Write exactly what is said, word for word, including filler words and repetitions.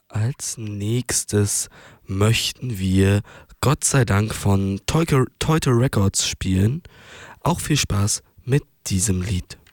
Als nächstes möchten wir Gott sei Dank von Toyker- Toyter Records spielen. Auch viel Spaß mit diesem Lied.